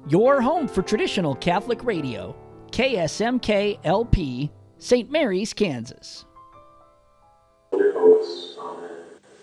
Your home for traditional Catholic radio, KSMK LP, St. Mary's, Kansas. Amen.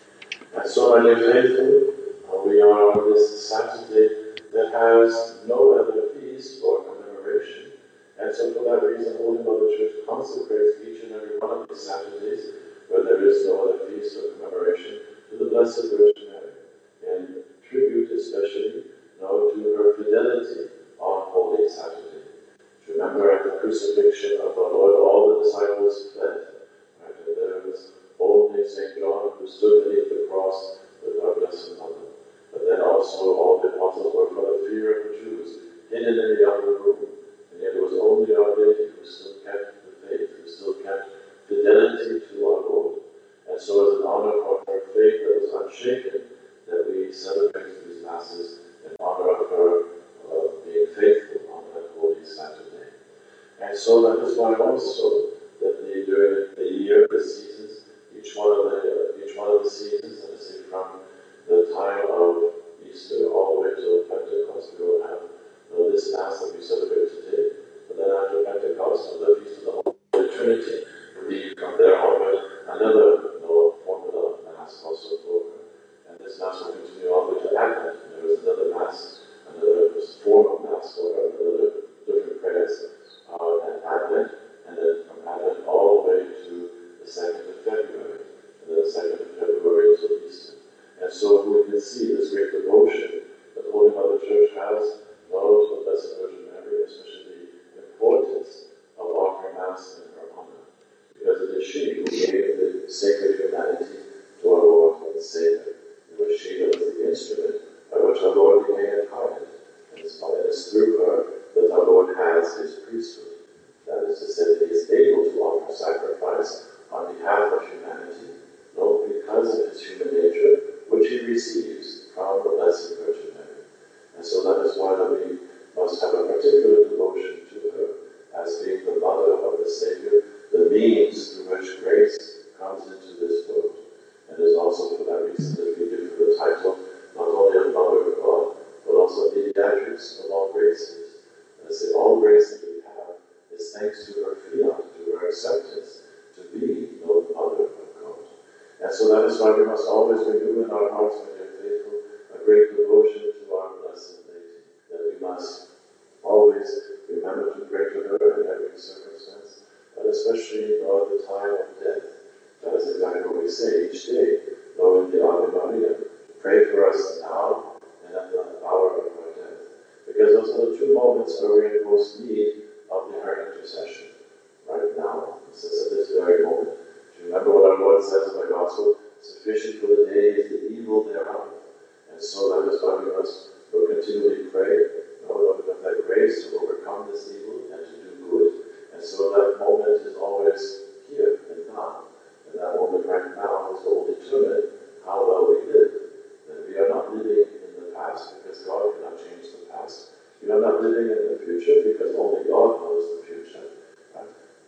And so, my dear faithful, we are on this Saturday that has no other feast or commemoration. And so for that reason, Holy Mother Church consecrates each and every one of these Saturdays, where there is no other feast or commemoration, to the Blessed Virgin Mary, in tribute especially to her fidelity on Holy Saturday. Remember, at the crucifixion of our Lord, all the disciples fled. Right? And there was only St. John who stood beneath the cross with our Blessed Mother. But then also all the apostles were, for the fear of the Jews, hidden in the upper room. And yet it was only Our Lady who still kept the faith, who still kept fidelity to our Lord. And so as an honor for her faith that was unshaken, that we celebrate these Masses in honor of her being faithful on that Holy Saturday. And so that is why also that during the year, the seasons, each one of the seasons, let us say from the time of Easter all the way to Pentecost, we will have this Mass that we celebrate today. But then after Pentecost, on the Feast of the Holy Trinity, we from there onward another formula of Mass also for her. And this Mass will continue all the way to Advent. And there is another Mass, another form of Mass for her, another different prayers at Advent, and then from Advent all the way to the 2nd of February, and then the 2nd of February to Easter. And so we can see this great devotion that Holy Mother Church has to the Blessed Virgin Mary, especially the importance of offering Mass in her honor, because it is she who gave the sacred humanity to our Lord and Savior. It was she that was the instrument by which our Lord became incarnate, and it is through her that our Lord has his priesthood. That is to say, that he is able to offer sacrifice on behalf of humanity, because of his human nature, which he receives from the Blessed Virgin Mary. And so that is why that we must have a particular devotion to her, as being the mother of the Savior, the means through which grace comes into this world. And it is also for that reason that we give her the title not only of Mother of God, but also Mediatrix of all graces. And I say all grace that we have is thanks to her fiat, to her acceptance, to be the Mother of God. And so that is why we must always renew in our hearts, my dear faithful, a great devotion to our Blessed Lady, that we must always remember to pray to her in every circumstance, but especially at the time of death. That is exactly what we say each day, in the Ave Maria. Pray for us now and at the hour of our death. Because those are the two moments where we are in most need of her intercession. Right now, since at this very moment, remember what our Lord says in the Gospel, sufficient for the day is the evil thereof. And so that is why we must continually pray, Lord, with that grace to overcome this evil and to do good. And so that moment is always here and now. And that moment right now is what will determine how well we live. That we are not living in the past because God cannot change the past. We are not living in the future because only God knows the future. Right?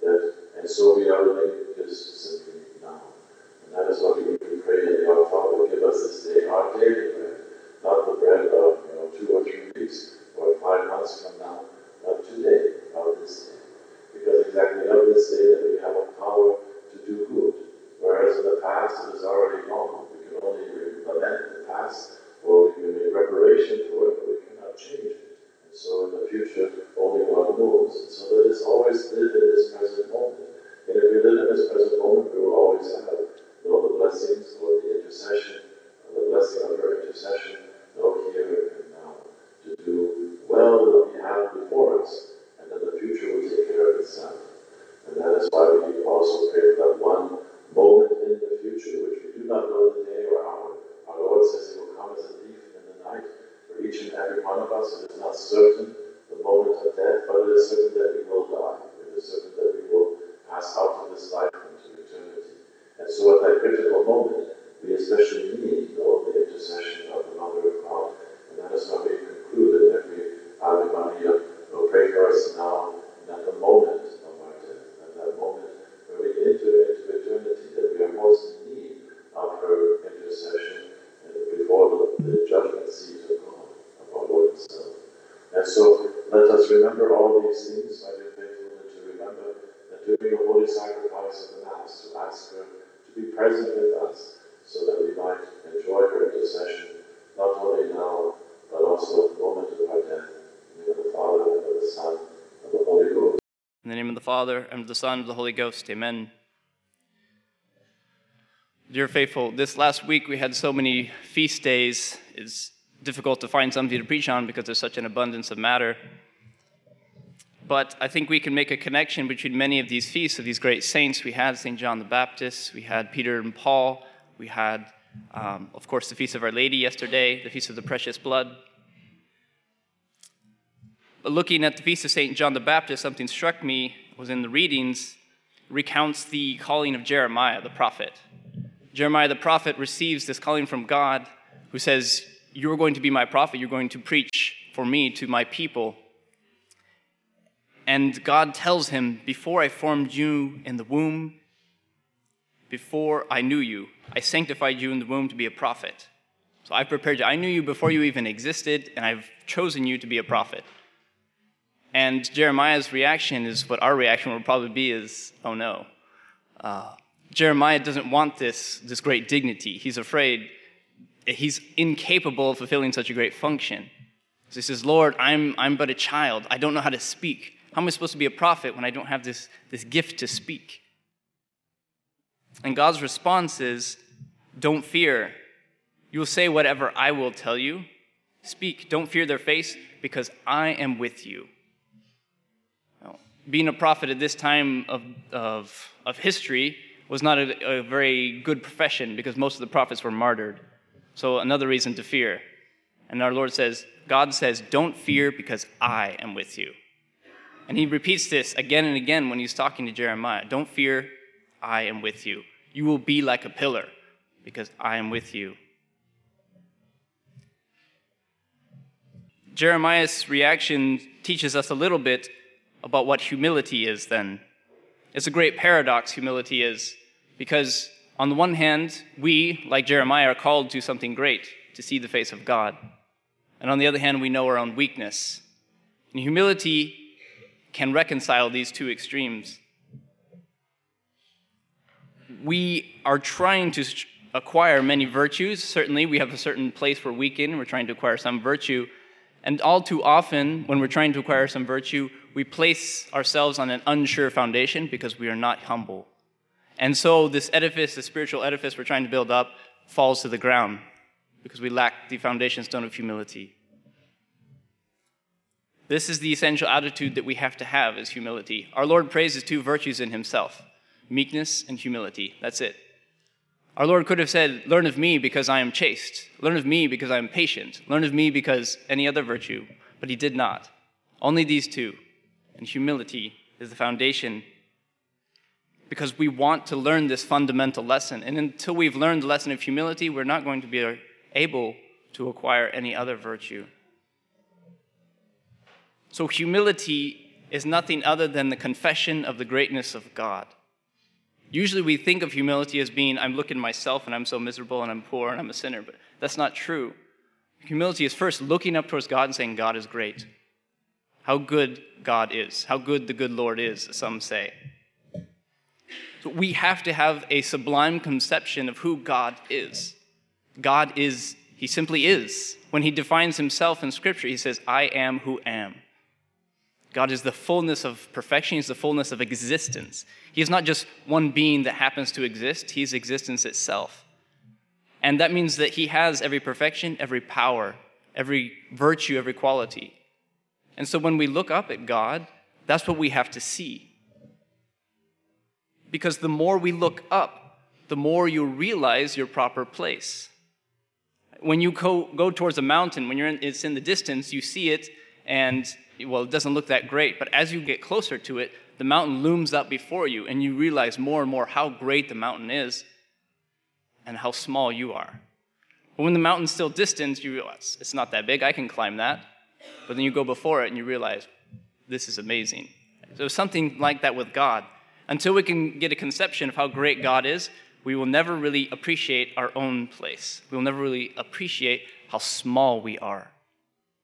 And so we are living just simply now. And that is why we pray in the Our Father, give us this day our daily bread. Not the bread of 2 or 3 weeks or 5 months from now, but today, of this day. Because exactly of this day that we have a power to do good. Whereas in the past it is already gone. We can only lament the past, or we can make reparation for it, but we cannot change it. And so in the future, only God knows. And so let us always live in this present moment. And if we live in this present moment, we will always have the blessings or the intercession, the blessing of her intercession, here and now, to do well what we have before us, and then the future will take care of itself. And that is why we also pray for that one moment in the future, which we do not know the day or hour. Our Lord says he will come as a thief in the night. For each and every one of us, it is not certain the moment of death, but it is certain that we will die. It is certain that we will pass out of this life into eternity. And so at that critical moment, we especially need the intercession of the Mother of God. And that is why we conclude in every Ave Maria, pray for us now and at the moment of our death, at that moment where we enter into eternity, that we are most in need of her intercession and before the judgment seat of God, of our Lord himself. And And so let us remember all these things, my dear faithful, and to remember that during the holy sacrifice of the Mass, to ask her to be present with us, so that we might enjoy her intercession, not only now, but also at the moment of our death. In the name of the Father, and of the Son, and of the Holy Ghost. In the name of the Father, and of the Son, and of the Holy Ghost. Amen. Dear faithful, this last week we had so many feast days. It's difficult to find something to preach on because there's such an abundance of matter. But I think we can make a connection between many of these feasts of these great saints. We had St. John the Baptist, we had Peter and Paul, we had, of course, the Feast of Our Lady yesterday, the Feast of the Precious Blood. But looking at the Feast of St. John the Baptist, something struck me, was in the readings, recounts the calling of Jeremiah the prophet. Jeremiah the prophet receives this calling from God, who says, "You're going to be my prophet, you're going to preach for me to my people." And God tells him, "Before I formed you in the womb, before I knew you, I sanctified you in the womb to be a prophet. So I prepared you. I knew you before you even existed, and I've chosen you to be a prophet." And Jeremiah's reaction is what our reaction will probably be is, oh no. Jeremiah doesn't want this great dignity. He's afraid he's incapable of fulfilling such a great function. So he says, "Lord, I'm but a child. I don't know how to speak. How am I supposed to be a prophet when I don't have this gift to speak?" And God's response is, "Don't fear. You will say whatever I will tell you. Speak. Don't fear their face, because I am with you." Now, being a prophet at this time of history was not a very good profession, because most of the prophets were martyred. So another reason to fear. And our Lord says, God says, "Don't fear, because I am with you." And he repeats this again and again when he's talking to Jeremiah. "Don't fear, I am with you. You will be like a pillar, because I am with you." Jeremiah's reaction teaches us a little bit about what humility is then. It's a great paradox, humility is, because on the one hand, we, like Jeremiah, are called to something great, to see the face of God. And on the other hand, we know our own weakness. And humility can reconcile these two extremes. We are trying to acquire many virtues. Certainly, we have a certain place we're weak in. We're trying to acquire some virtue. And all too often, when we're trying to acquire some virtue, we place ourselves on an unsure foundation because we are not humble. And so this edifice, the spiritual edifice we're trying to build up, falls to the ground because we lack the foundation stone of humility. This is the essential attitude that we have to have, is humility. Our Lord praises two virtues in himself, meekness and humility. That's it. Our Lord could have said, "Learn of me because I am chaste. Learn of me because I am patient. Learn of me because any other virtue." But he did not. Only these two. And humility is the foundation, because we want to learn this fundamental lesson. And until we've learned the lesson of humility, we're not going to be able to acquire any other virtue. So humility is nothing other than the confession of the greatness of God. Usually we think of humility as being, I'm looking at myself and I'm so miserable and I'm poor and I'm a sinner, but that's not true. Humility is first looking up towards God and saying, God is great. How good God is. How good the good Lord is, some say. So we have to have a sublime conception of who God is. God is, he simply is. When he defines himself in Scripture, he says, I am who am. God is the fullness of perfection. He's the fullness of existence. He is not just one being that happens to exist. He's existence itself. And that means that he has every perfection, every power, every virtue, every quality. And so when we look up at God, that's what we have to see. Because the more we look up, the more you realize your proper place. When you go towards a mountain, when it's in the distance, you see it, and well, it doesn't look that great, but as you get closer to it, the mountain looms up before you, and you realize more and more how great the mountain is and how small you are. But when the mountain's still distant, you realize, it's not that big, I can climb that. But then you go before it, and you realize, this is amazing. So something like that with God. Until we can get a conception of how great God is, we will never really appreciate our own place. We will never really appreciate how small we are.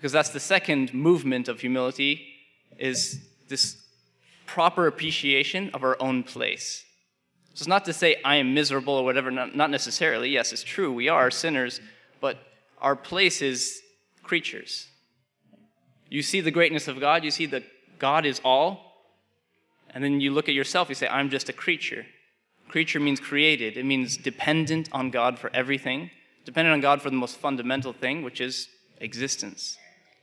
Because that's the second movement of humility, is this proper appreciation of our own place. So it's not to say I am miserable or whatever, not necessarily. Yes, it's true, we are sinners, but our place is creatures. You see the greatness of God, you see that God is all, and then you look at yourself, you say, I'm just a creature. Creature means created. It means dependent on God for everything, dependent on God for the most fundamental thing, which is existence.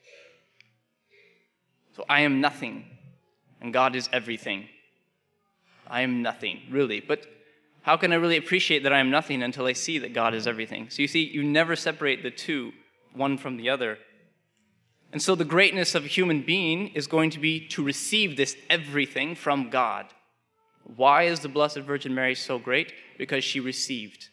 So I am nothing, and God is everything. I am nothing, really. But how can I really appreciate that I am nothing until I see that God is everything? So you see, you never separate the two, one from the other. And so the greatness of a human being is going to be to receive this everything from God. Why is the Blessed Virgin Mary so great? Because she received.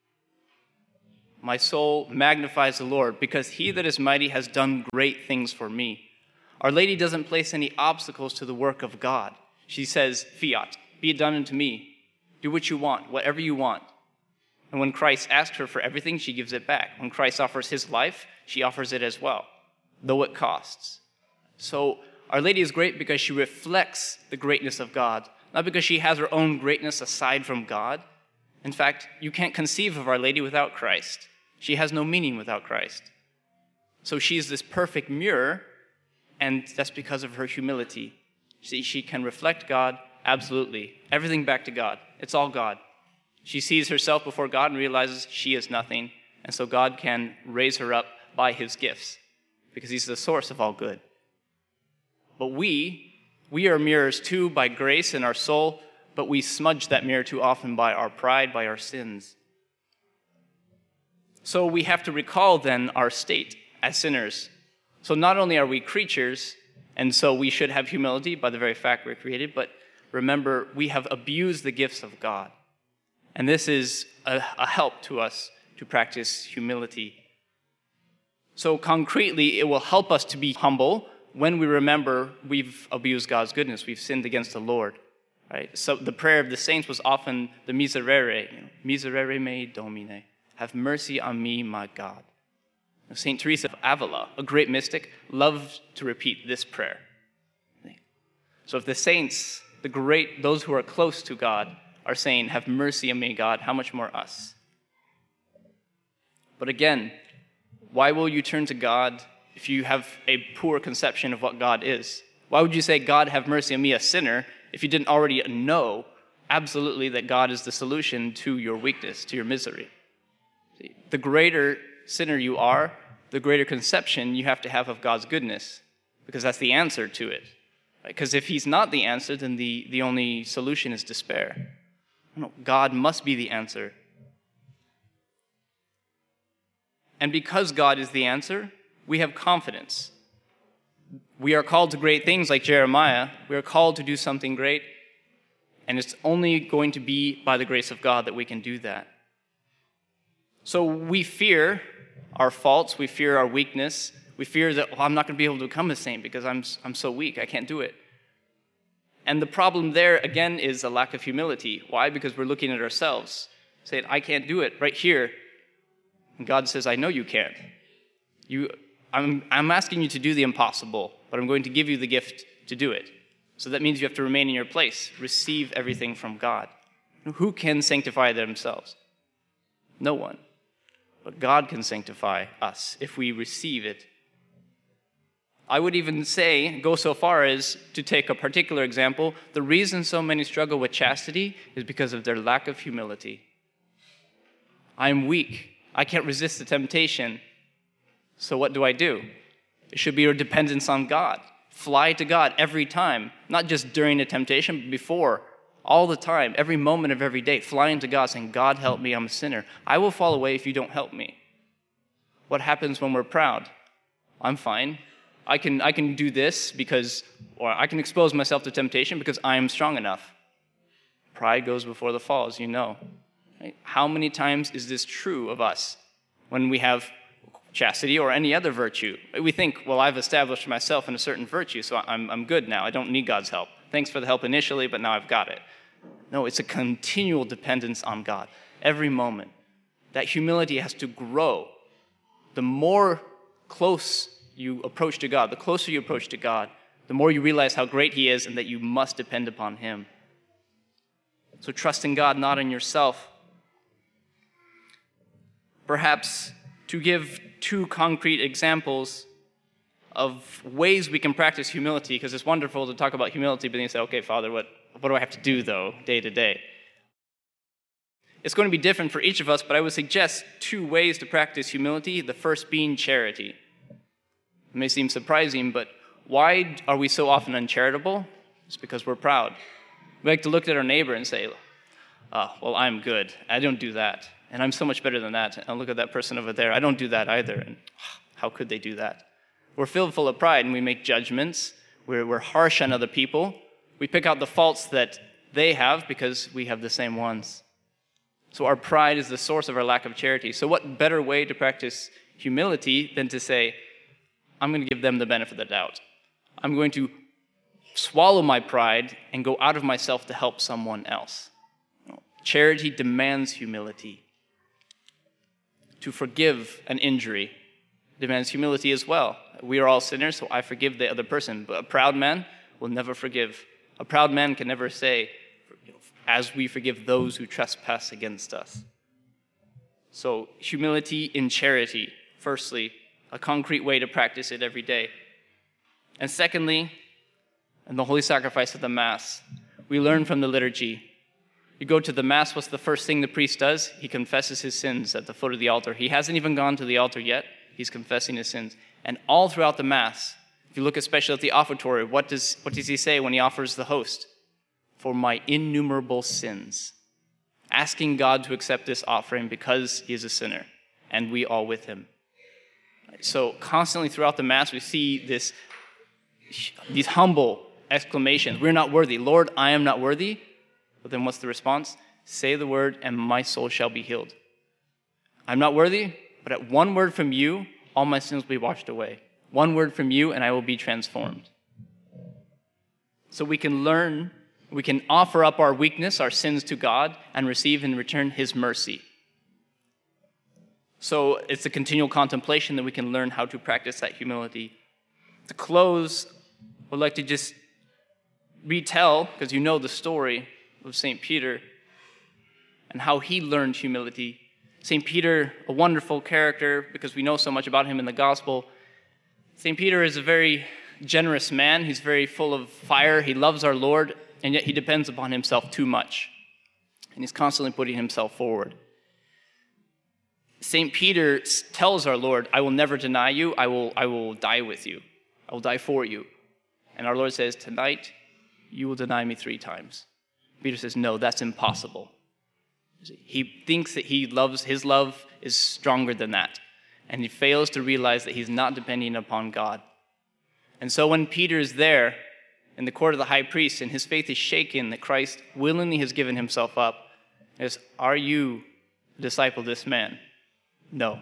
My soul magnifies the Lord, because he that is mighty has done great things for me. Our Lady doesn't place any obstacles to the work of God. She says, fiat, be it done unto me. Do what you want, whatever you want. And when Christ asks her for everything, she gives it back. When Christ offers his life, she offers it as well, though it costs. So Our Lady is great because she reflects the greatness of God, not because she has her own greatness aside from God. In fact, you can't conceive of Our Lady without Christ. She has no meaning without Christ. So she's this perfect mirror, and that's because of her humility. See, she can reflect God absolutely. Everything back to God. It's all God. She sees herself before God and realizes she is nothing, and so God can raise her up by his gifts, because he's the source of all good. But we are mirrors too by grace in our soul, but we smudge that mirror too often by our pride, by our sins. So we have to recall then our state as sinners. So not only are we creatures, and so we should have humility by the very fact we're created, but remember, we have abused the gifts of God. And this is a help to us to practice humility. So concretely, it will help us to be humble when we remember we've abused God's goodness, we've sinned against the Lord. Right? So the prayer of the saints was often the miserere, miserere me Domine, have mercy on me, my God. St. Teresa of Avila, a great mystic, loved to repeat this prayer. So if the saints, those who are close to God, are saying, have mercy on me, God, how much more us? But again, why will you turn to God if you have a poor conception of what God is? Why would you say, God, have mercy on me, a sinner, if you didn't already know absolutely that God is the solution to your weakness, to your misery? See, the greater sinner you are, the greater conception you have to have of God's goodness, because that's the answer to it. Because if he's not the answer, then the only solution is despair. No, God must be the answer. And because God is the answer, we have confidence. We are called to great things like Jeremiah. We are called to do something great, and it's only going to be by the grace of God that we can do that. So we fear our faults, we fear our weakness, we fear that, I'm not going to be able to become a saint because I'm so weak, I can't do it. And the problem there, again, is a lack of humility. Why? Because we're looking at ourselves, saying, I can't do it right here. And God says, I know you can. I'm asking you to do the impossible, but I'm going to give you the gift to do it. So that means you have to remain in your place, receive everything from God. Who can sanctify themselves? No one. But God can sanctify us if we receive it. I would even go so far as to take a particular example. The reason so many struggle with chastity is because of their lack of humility. I'm weak. I can't resist the temptation. So what do? It should be your dependence on God. Fly to God every time, not just during a temptation, but before, all the time, every moment of every day, flying to God saying, God, help me, I'm a sinner. I will fall away if you don't help me. What happens when we're proud? I'm fine. I can do this or I can expose myself to temptation because I am strong enough. Pride goes before the fall, as you know. Right? How many times is this true of us when we have chastity or any other virtue? We think, well, I've established myself in a certain virtue, so I'm good now. I don't need God's help. Thanks for the help initially, but now I've got it. No, it's a continual dependence on God every moment. That humility has to grow. The more close you approach to God, the closer you approach to God, the more you realize how great he is and that you must depend upon him. So trust in God, not in yourself. Perhaps to give two concrete examples of ways we can practice humility, because it's wonderful to talk about humility, but then you say, okay, Father, what do I have to do, though, day to day? It's going to be different for each of us, but I would suggest two ways to practice humility, the first being charity. It may seem surprising, but why are we so often uncharitable? It's because we're proud. We like to look at our neighbor and say, well, I'm good. I don't do that. And I'm so much better than that. And look at that person over there. I don't do that either. And how could they do that? We're filled full of pride, and we make judgments. We're harsh on other people. We pick out the faults that they have because we have the same ones. So our pride is the source of our lack of charity. So what better way to practice humility than to say, I'm going to give them the benefit of the doubt. I'm going to swallow my pride and go out of myself to help someone else. Charity demands humility. To forgive an injury demands humility as well. We are all sinners, so I forgive the other person. But a proud man will never forgive. A proud man can never say, as we forgive those who trespass against us. So humility in charity, firstly, a concrete way to practice it every day. And secondly, in the holy sacrifice of the Mass, we learn from the liturgy. You go to the Mass, what's the first thing the priest does? He confesses his sins at the foot of the altar. He hasn't even gone to the altar yet. He's confessing his sins. And all throughout the Mass, if you look especially at the offertory, what does he say when he offers the host? For my innumerable sins. Asking God to accept this offering because he is a sinner, and we all with him. So constantly throughout the Mass, we see these humble exclamations. We're not worthy. Lord, I am not worthy. But then what's the response? Say the word, and my soul shall be healed. I'm not worthy, but at one word from you, all my sins will be washed away. One word from you, and I will be transformed. So we can learn, we can offer up our weakness, our sins to God, and receive in return his mercy. So it's a continual contemplation that we can learn how to practice that humility. To close, I would like to just retell, because you know the story of St. Peter and how he learned humility. St. Peter, a wonderful character because we know so much about him in the gospel. St. Peter is a very generous man. He's very full of fire. He loves our Lord, and yet he depends upon himself too much. And he's constantly putting himself forward. St. Peter tells our Lord, I will never deny you. I will die with you. I will die for you. And our Lord says, tonight you will deny me 3 times. Peter says, no, that's impossible. He thinks that his love is stronger than that. And he fails to realize that he's not depending upon God. And so when Peter is there in the court of the high priest and his faith is shaken that Christ willingly has given himself up, he says, are you a disciple of this man? No.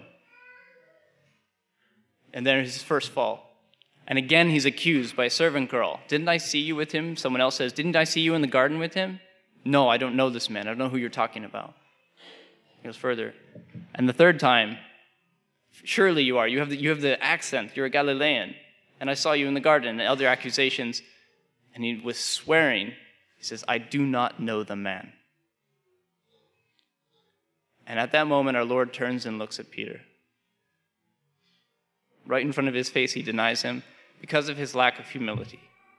And then his first fall. And again, he's accused by a servant girl. Didn't I see you with him? Someone else says, didn't I see you in the garden with him? No, I don't know this man. I don't know who you're talking about. He goes further. And the third time, surely you are. You have the accent. You're a Galilean. And I saw you in the garden. And other accusations. And he was swearing. He says, I do not know the man. And at that moment, our Lord turns and looks at Peter. Right in front of his face, he denies him because of his lack of humility.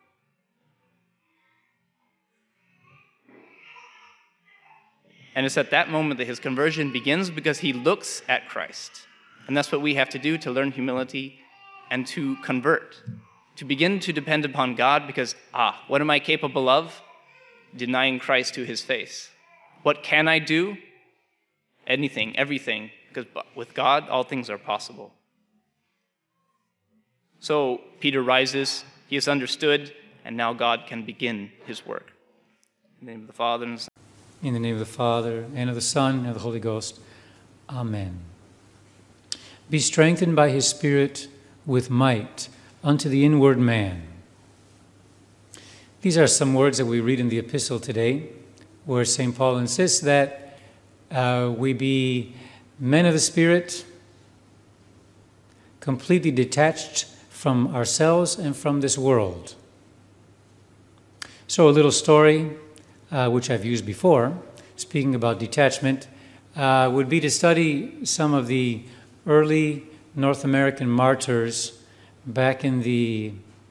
And it's at that moment that his conversion begins because he looks at Christ. And that's what we have to do to learn humility and to convert. To begin to depend upon God because, what am I capable of? Denying Christ to his face. What can I do? Anything, everything. Because with God, all things are possible. So Peter rises, he is understood, and now God can begin his work. In the name of the Father and the Son. In the name of the Father, and of the Son, and of the Holy Ghost. Amen. Be strengthened by his Spirit with might unto the inward man. These are some words that we read in the epistle today, where St. Paul insists that we be men of the Spirit, completely detached from ourselves and from this world. So a little story, which I've used before, speaking about detachment, would be to study some of the early North American martyrs back in the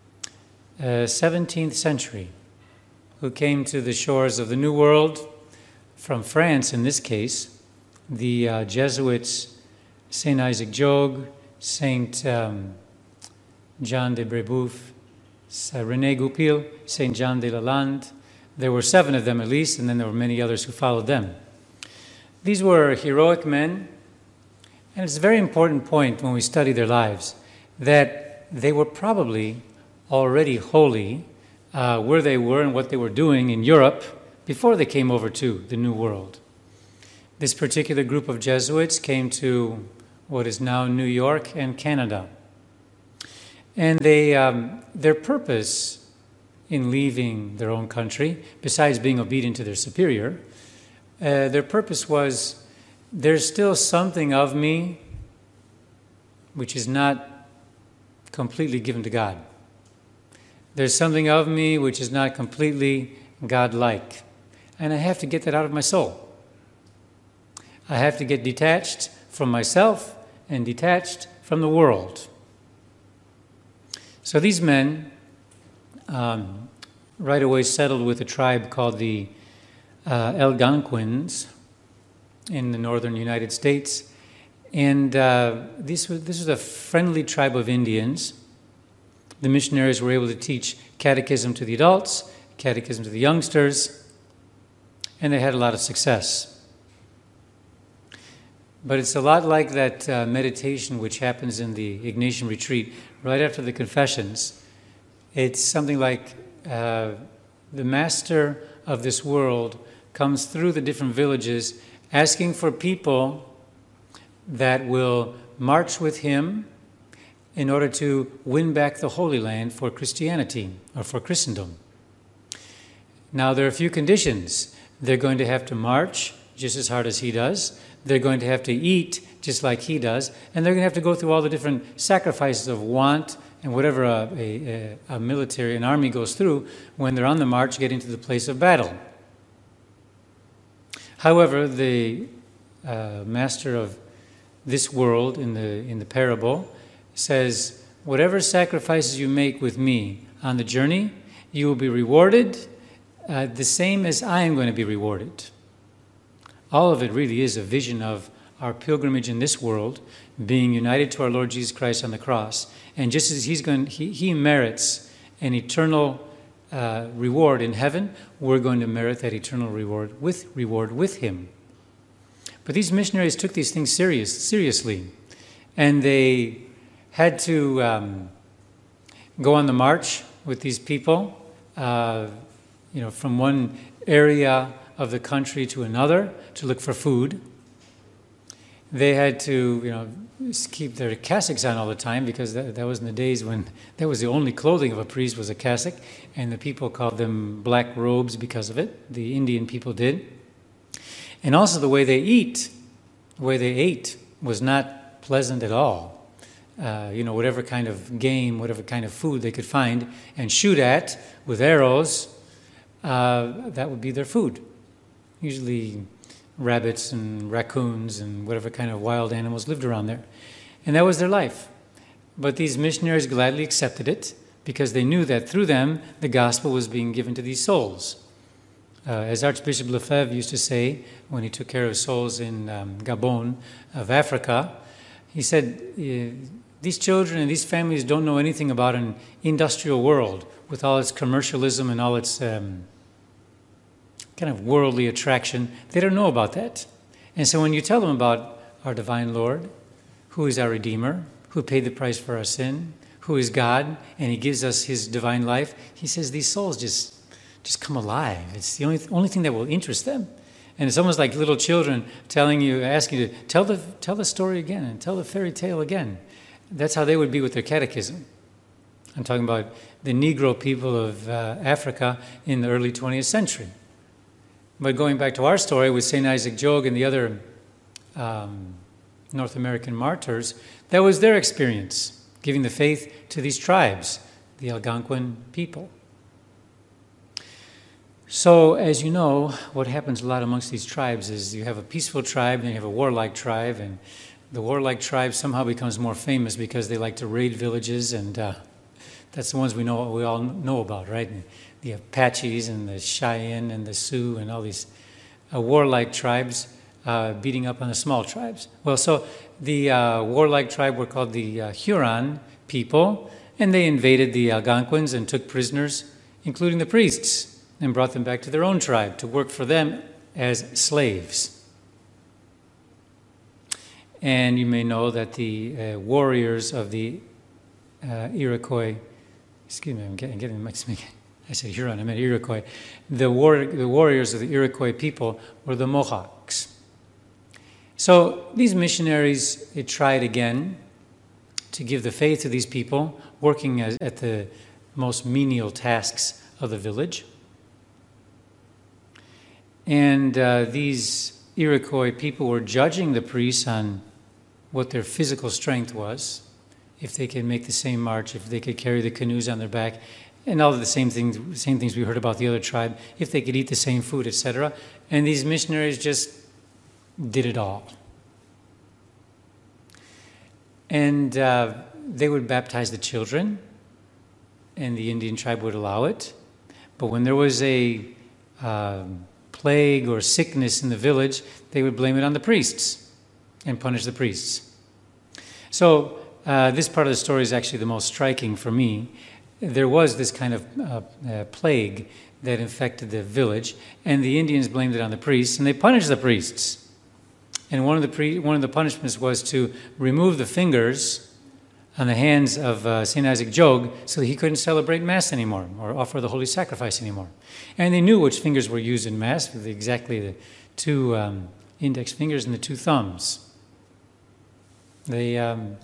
17th century, who came to the shores of the New World from France, in this case, the Jesuits, Saint Isaac Jogues, Saint John de Brebeuf, René Goupil, Saint John de Lalande. There were 7 of them at least, and then there were many others who followed them. These were heroic men, and it's a very important point when we study their lives that they were probably already holy where they were and what they were doing in Europe before they came over to the New World. This particular group of Jesuits came to what is now New York and Canada. And their purpose in leaving their own country, besides being obedient to their superior, their purpose was, there's still something of me which is not completely given to God. There's something of me which is not completely God-like. And I have to get that out of my soul. I have to get detached from myself and detached from the world. So these men right away settled with a tribe called the Algonquins in the northern United States. And this was a friendly tribe of Indians. The missionaries were able to teach catechism to the adults, catechism to the youngsters, and they had a lot of success. But it's a lot like that meditation which happens in the Ignatian retreat right after the confessions. It's something like the master of this world comes through the different villages asking for people that will march with him in order to win back the Holy Land for Christianity or for Christendom. Now, there are a few conditions. They're going to have to march just as hard as he does. They're going to have to eat just like he does. And they're going to have to go through all the different sacrifices of want and whatever a military, an army goes through when they're on the march getting to the place of battle. However, the master of this world in the parable says, whatever sacrifices you make with me on the journey, you will be rewarded the same as I am going to be rewarded. All of it really is a vision of our pilgrimage in this world, being united to our Lord Jesus Christ on the cross. And just as he merits an eternal reward in heaven, we're going to merit that eternal reward with him. But these missionaries took these things seriously, and they had to go on the march with these people, from one area of the country to another to look for food. They had to, keep their cassocks on all the time because that was in the days when that was the only clothing of a priest was a cassock, and the people called them black robes because of it. The Indian people did. And also the way they ate was not pleasant at all. Whatever kind of game, whatever kind of food they could find and shoot at with arrows, that would be their food. Usually rabbits and raccoons and whatever kind of wild animals lived around there. And that was their life. But these missionaries gladly accepted it because they knew that through them the gospel was being given to these souls. As Archbishop Lefebvre used to say when he took care of souls in Gabon of Africa, he said, these children and these families don't know anything about an industrial world with all its commercialism and all its kind of worldly attraction. They don't know about that. And so when you tell them about our divine Lord, who is our Redeemer, who paid the price for our sin, who is God, and he gives us his divine life, he says these souls just come alive. It's the only thing that will interest them. And it's almost like little children asking you to tell the story again and tell the fairy tale again. That's how they would be with their catechism. I'm talking about the Negro people of Africa in the early 20th century. But going back to our story with St. Isaac Jogues and the other North American martyrs, that was their experience. giving the faith to these tribes, the Algonquin people. So, as you know, what happens a lot amongst these tribes is you have a peaceful tribe, and you have a warlike tribe, and the warlike tribe somehow becomes more famous because they like to raid villages, and that's the ones we all know about, right? The Apaches and the Cheyenne and the Sioux and all these warlike tribes beating up on the small tribes. Well, so the warlike tribe were called the Huron people, and they invaded the Algonquins and took prisoners, including the priests, and brought them back to their own tribe to work for them as slaves. And you may know that the warriors of the Iroquois, excuse me, I'm getting mixed. I said Huron, I meant Iroquois. The warriors of the Iroquois people were the Mohawks. So these missionaries tried again to give the faith to these people, working at the most menial tasks of the village. And these Iroquois people were judging the priests on what their physical strength was, if they could make the same march, if they could carry the canoes on their back, and all of the same things we heard about the other tribe, if they could eat the same food, etc. And these missionaries just did it all. And they would baptize the children, and the Indian tribe would allow it. But when there was a plague or sickness in the village, they would blame it on the priests and punish the priests. So this part of the story is actually the most striking for me. There was this kind of plague that infected the village, and the Indians blamed it on the priests, and they punished the priests. And one of the punishments was to remove the fingers on the hands of St. Isaac Jogues so that he couldn't celebrate Mass anymore or offer the Holy Sacrifice anymore. And they knew which fingers were used in Mass, with exactly the two index fingers and the two thumbs. They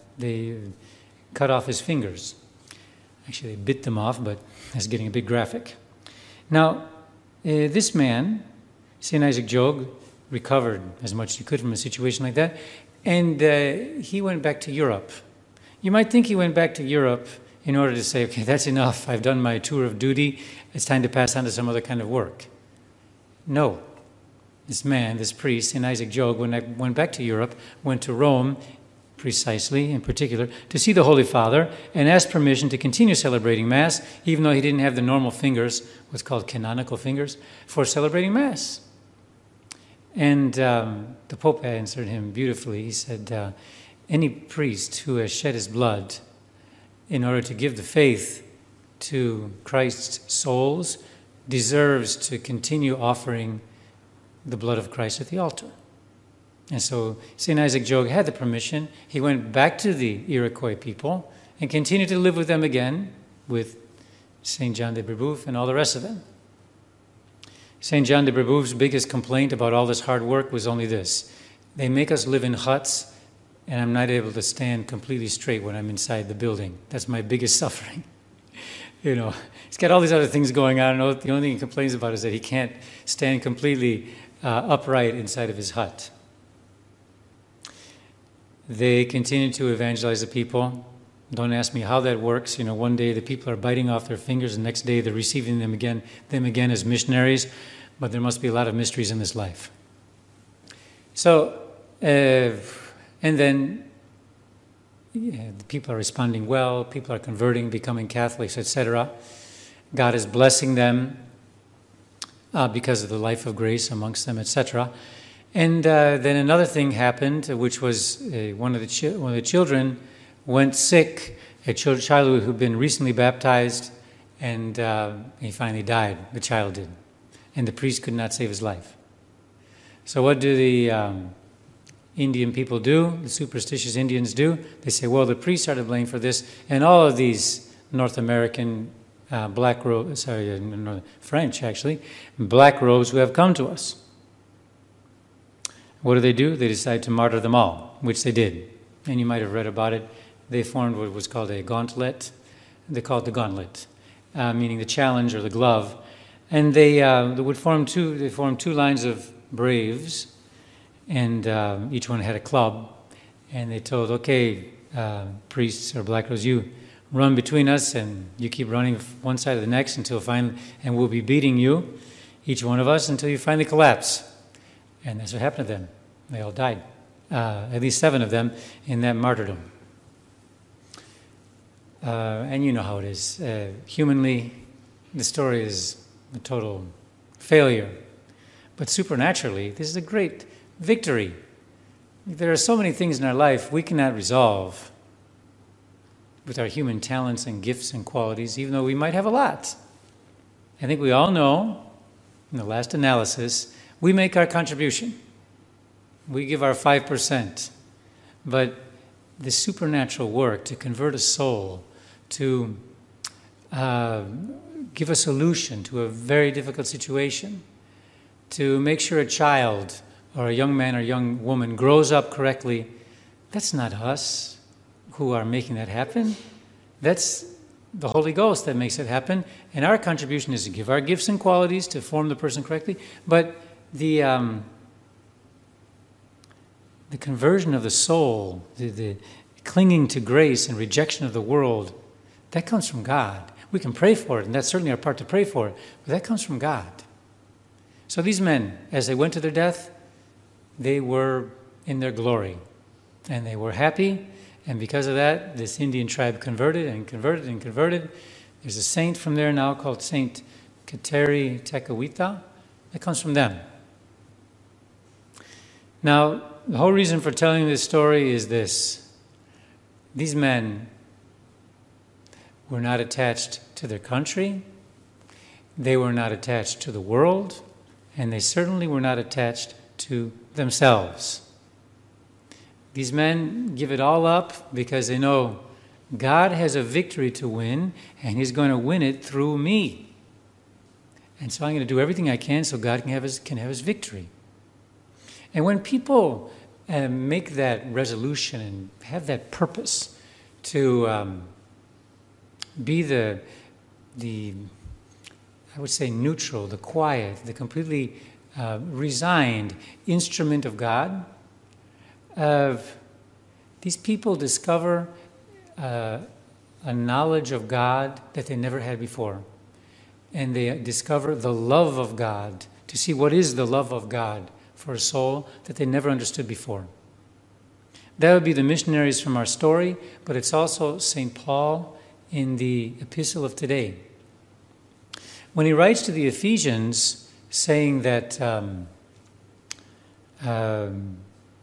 cut off his fingers. Actually, they bit them off, but that's getting a bit graphic. Now, this man, St. Isaac Jogues, recovered as much as he could from a situation like that, and he went back to Europe. You might think he went back to Europe in order to say, okay, that's enough. I've done my tour of duty. It's time to pass on to some other kind of work. No. This man, this priest, St. Isaac Jogues, when I went back to Europe, went to Rome, precisely, in particular, to see the Holy Father and ask permission to continue celebrating Mass, even though he didn't have the normal fingers, what's called canonical fingers, for celebrating Mass. And the Pope answered him beautifully. He said, any priest who has shed his blood in order to give the faith to Christ's souls deserves to continue offering the blood of Christ at the altar. And so St. Isaac Jogues had the permission. He went back to the Iroquois people and continued to live with them again, with St. John de Brebeuf and all the rest of them. St. John de Brebeuf's biggest complaint about all this hard work was only this: they make us live in huts, and I'm not able to stand completely straight when I'm inside the building. That's my biggest suffering. You know, he's got all these other things going on. The only thing he complains about is that he can't stand completely upright inside of his hut. They continue to evangelize the people. Don't ask me how that works. You know, one day the people are biting off their fingers, the next day they're receiving them again as missionaries. But there must be a lot of mysteries in this life. So, and then the people are responding well, people are converting, becoming Catholics, etc. God is blessing them because of the life of grace amongst them, etc. And then another thing happened, which was one of the children went sick, a child who had been recently baptized, and he finally died. The child did. And the priest could not save his life. So what do the Indian people do, the superstitious Indians do? They say, well, the priests are to blame for this, and all of these North American French actually, black robes who have come to us. What do? They decide to martyr them all, which they did. And you might have read about it. They formed what was called a gauntlet. They called it the gauntlet, meaning the challenge or the glove. And they would form two lines of braves, and each one had a club. And they told, okay, priests or Black Rose, you run between us and you keep running one side of the next until finally, and we'll be beating you, each one of us, until you finally collapse. And that's what happened to them. They all died. At least 7 of them in that martyrdom. And you know how it is. Humanly, the story is a total failure. But supernaturally, this is a great victory. There are so many things in our life we cannot resolve with our human talents and gifts and qualities, even though we might have a lot. I think we all know, in the last analysis, we make our contribution. We give our 5%. But the supernatural work to convert a soul, to give a solution to a very difficult situation, to make sure a child or a young man or young woman grows up correctly, that's not us who are making that happen. That's the Holy Ghost that makes it happen. And our contribution is to give our gifts and qualities to form the person correctly. But the conversion of the soul, the clinging to grace and rejection of the world, that comes from God. We can pray for it, and that's certainly our part to pray for it, but that comes from God. So these men, as they went to their death, they were in their glory, and they were happy, and because of that, this Indian tribe converted and converted and converted. There's a saint from there now called Saint Kateri Tekakwitha. That comes from them. Now, the whole reason for telling this story is this. These men were not attached to their country, they were not attached to the world, and they certainly were not attached to themselves. These men give it all up because they know God has a victory to win, and He's going to win it through me. And so I'm going to do everything I can so God can have His victory. And when people make that resolution and have that purpose to be the I would say neutral, the quiet, the completely resigned instrument of God, these people discover a knowledge of God that they never had before. And they discover the love of God, to see what is the love of God for a soul that they never understood before. That would be the missionaries from our story, but it's also St. Paul in the epistle of today. When he writes to the Ephesians saying that I'm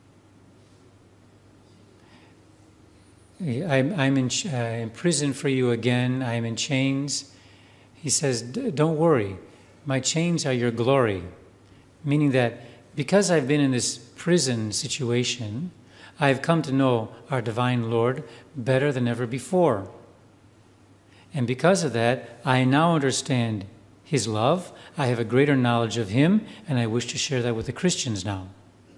in prison for you again, I'm in chains, he says, don't worry, my chains are your glory. Meaning that because I've been in this prison situation, I've come to know our divine Lord better than ever before. And because of that, I now understand His love, I have a greater knowledge of Him, and I wish to share that with the Christians now.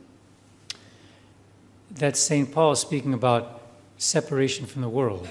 That's St. Paul speaking about separation from the world.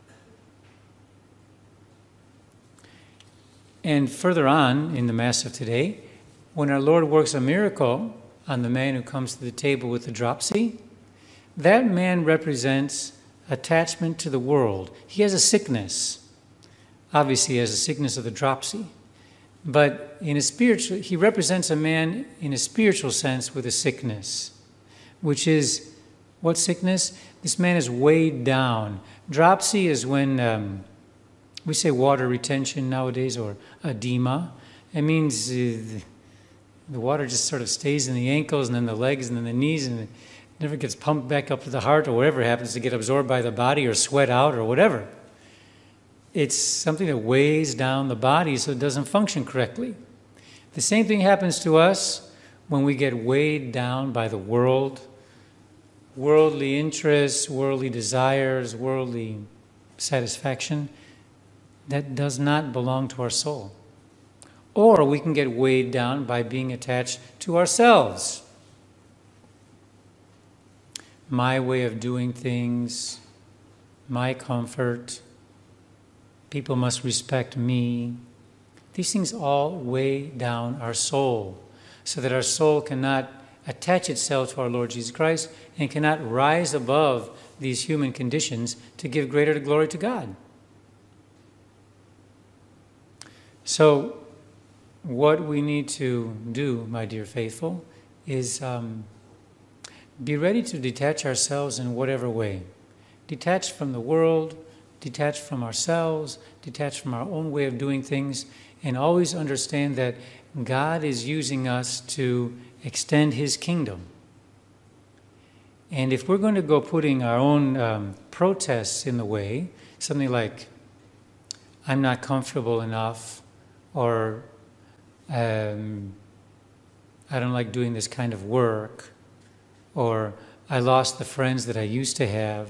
And further on in the Mass of today, when our Lord works a miracle on the man who comes to the table with the dropsy, that man represents attachment to the world. He has a sickness. Obviously, he has a sickness of the dropsy. But he represents a man in a spiritual sense with a sickness, which is, what sickness? This man is weighed down. Dropsy is when we say water retention nowadays, or edema. It means the water just sort of stays in the ankles and then the legs and then the knees, and it never gets pumped back up to the heart or whatever happens to get absorbed by the body or sweat out or whatever. It's something that weighs down the body so it doesn't function correctly. The same thing happens to us when we get weighed down by the world, worldly interests, worldly desires, worldly satisfaction. That does not belong to our soul. Or we can get weighed down by being attached to ourselves. My way of doing things, my comfort, people must respect me. These things all weigh down our soul, so that our soul cannot attach itself to our Lord Jesus Christ and cannot rise above these human conditions to give greater glory to God. So, what we need to do, my dear faithful, is be ready to detach ourselves in whatever way. Detached from the world, detached from ourselves, detached from our own way of doing things, and always understand that God is using us to extend His kingdom. And if we're going to go putting our own protests in the way, something like, I'm not comfortable enough, or I don't like doing this kind of work, or I lost the friends that I used to have.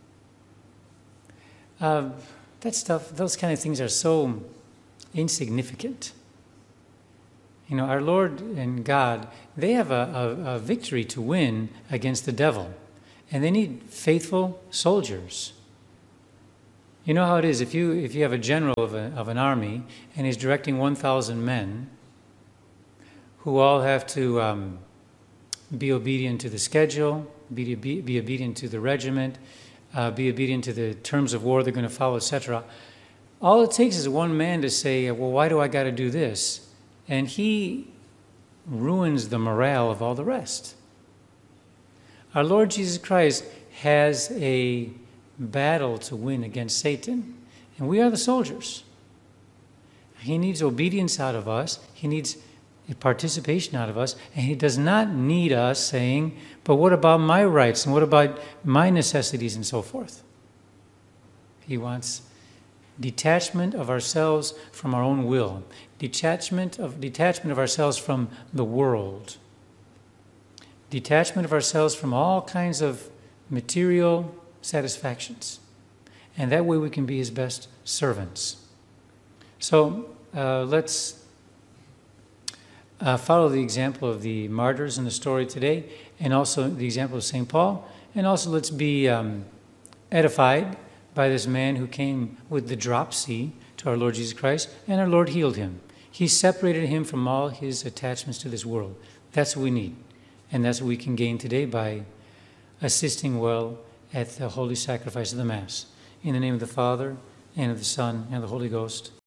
That stuff, those kind of things are so insignificant. You know, our Lord and God, they have a victory to win against the devil, and they need faithful soldiers. You know how it is, if you have a general of an army, and he's directing 1,000 men, who all have to be obedient to the schedule, be obedient to the regiment, be obedient to the terms of war they're going to follow, etc. All it takes is one man to say, well, why do I got to do this? And he ruins the morale of all the rest. Our Lord Jesus Christ has a battle to win against Satan, and we are the soldiers. He needs obedience out of us. He needs a participation out of us, and He does not need us saying, but what about my rights, and what about my necessities, and so forth. He wants detachment of ourselves from our own will, detachment of ourselves from the world, detachment of ourselves from all kinds of material satisfactions, and that way we can be His best servants. So let's follow the example of the martyrs in the story today, and also the example of St. Paul, and also let's be edified by this man who came with the dropsy to our Lord Jesus Christ, and our Lord healed him. He separated him from all his attachments to this world. That's what we need, and that's what we can gain today by assisting well at the holy sacrifice of the Mass. In the name of the Father, and of the Son, and of the Holy Ghost.